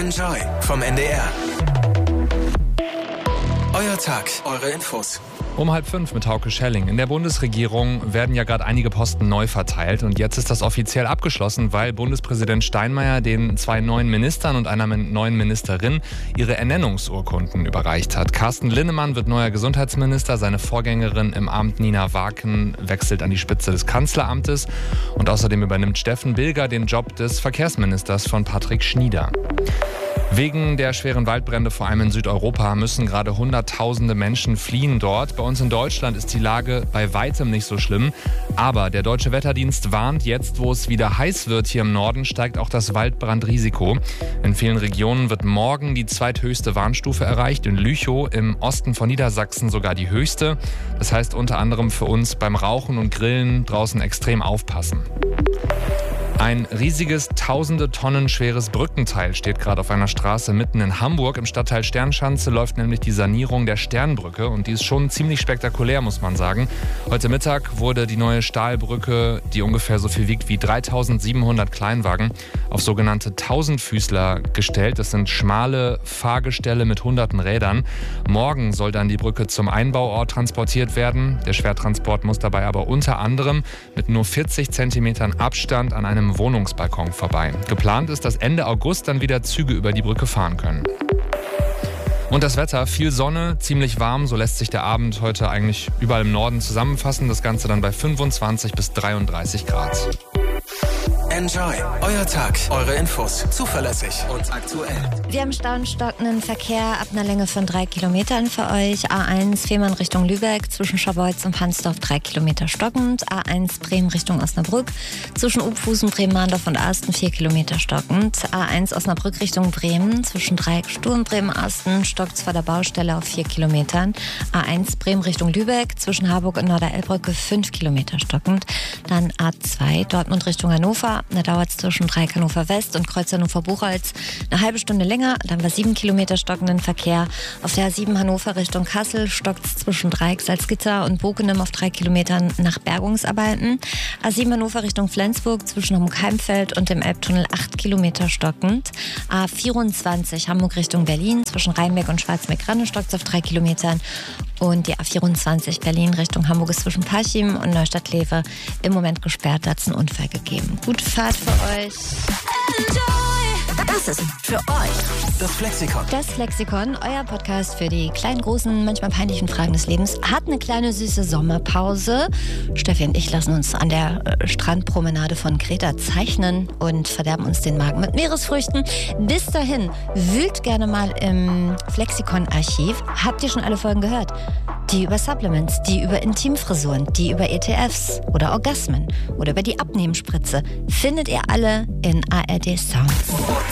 Enjoy vom NDR. Euer Tag, eure Infos. Um 4:30 mit Hauke Schelling. In der Bundesregierung werden ja gerade einige Posten neu verteilt und jetzt ist das offiziell abgeschlossen, weil Bundespräsident Steinmeier den 2 neuen Ministern und einer neuen Ministerin ihre Ernennungsurkunden überreicht hat. Carsten Linnemann wird neuer Gesundheitsminister, seine Vorgängerin im Amt Nina Waken wechselt an die Spitze des Kanzleramtes und außerdem übernimmt Steffen Bilger den Job des Verkehrsministers von Patrick Schnieder. Wegen der schweren Waldbrände, vor allem in Südeuropa, müssen gerade Hunderttausende Menschen fliehen dort. Bei uns in Deutschland ist die Lage bei weitem nicht so schlimm. Aber der Deutsche Wetterdienst warnt, jetzt wo es wieder heiß wird hier im Norden, steigt auch das Waldbrandrisiko. In vielen Regionen wird morgen die zweithöchste Warnstufe erreicht. In Lüchow im Osten von Niedersachsen sogar die höchste. Das heißt unter anderem für uns beim Rauchen und Grillen draußen extrem aufpassen. Ein riesiges, tausende Tonnen schweres Brückenteil steht gerade auf einer Straße mitten in Hamburg. Im Stadtteil Sternschanze läuft nämlich die Sanierung der Sternbrücke und die ist schon ziemlich spektakulär, muss man sagen. Heute Mittag wurde die neue Stahlbrücke, die ungefähr so viel wiegt wie 3700 Kleinwagen, auf sogenannte Tausendfüßler gestellt. Das sind schmale Fahrgestelle mit hunderten Rädern. Morgen soll dann die Brücke zum Einbauort transportiert werden. Der Schwertransport muss dabei aber unter anderem mit nur 40 Zentimetern Abstand an einem Wohnungsbalkon vorbei. Geplant ist, dass Ende August dann wieder Züge über die Brücke fahren können. Und das Wetter, viel Sonne, ziemlich warm, so lässt sich der Abend heute eigentlich überall im Norden zusammenfassen. Das Ganze dann bei 25 bis 33 Grad. Enjoy, euer Tag, eure Infos, zuverlässig und aktuell. Wir haben stockenden Verkehr ab einer Länge von 3 Kilometern für euch. A1 Fehmarn Richtung Lübeck, zwischen Scharbeutz und Hansdorf 3 Kilometer stockend. A1 Bremen Richtung Osnabrück, zwischen Ubfusen, Bremen-Mahndorf und Asten 4 Kilometer stockend. A1 Osnabrück Richtung Bremen, zwischen Dreieck Sturm, Bremen-Asten, stockt's vor der Baustelle auf 4 Kilometern. A1 Bremen Richtung Lübeck, zwischen Harburg und Norderelbrücke 5 Kilometer stockend. Dann A2 Dortmund Richtung Hannover. Da dauert es zwischen Dreieck Hannover West und Kreuz Hannover-Buchholz eine halbe Stunde länger. Dann haben wir 7 Kilometer stockenden Verkehr. Auf der A7 Hannover Richtung Kassel stockt es zwischen Dreieck Salzgitter und Bokenem auf 3 Kilometern nach Bergungsarbeiten. A7 Hannover Richtung Flensburg zwischen Homburg-Heimfeld und dem Elbtunnel 8 Kilometer stockend. A24 Hamburg Richtung Berlin zwischen Rheinberg und Schwarzmeer-Granne stockt es auf 3 Kilometern. Und die A24 Berlin Richtung Hamburg ist zwischen Parchim und Neustadt-Lewe im Moment gesperrt. Da hat es einen Unfall gegeben. Gute Fahrt für euch. Enjoy! Das ist für euch Das Flexikon. Das Flexikon, euer Podcast für die kleinen, großen, manchmal peinlichen Fragen des Lebens, hat eine kleine süße Sommerpause. Steffi und ich lassen uns an der Strandpromenade von Kreta zeichnen und verderben uns den Magen mit Meeresfrüchten. Bis dahin, wühlt gerne mal im Flexikon-Archiv. Habt ihr schon alle Folgen gehört? Die über Supplements, die über Intimfrisuren, die über ETFs oder Orgasmen oder über die Abnehmspritze findet ihr alle in ARD Sound.